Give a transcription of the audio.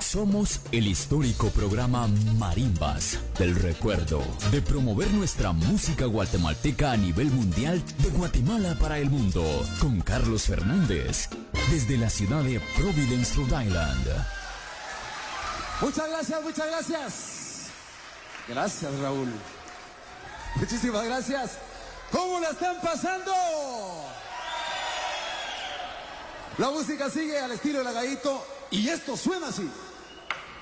Somos el histórico programa Marimbas del Recuerdo, de promover nuestra música guatemalteca a nivel mundial, de Guatemala para el mundo, con Carlos Fernández, desde la ciudad de Providence, Rhode Island. Muchas gracias, muchas gracias. Gracias, Raúl. Muchísimas gracias. ¿Cómo la están pasando? La música sigue al estilo de la Gallito y esto suena así.